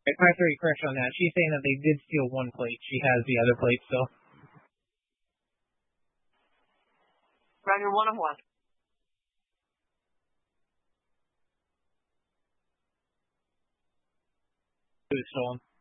Factory correction on that. She's saying that they did steal one plate. She has the other plate still. Roger, 1 of 1. It was stolen.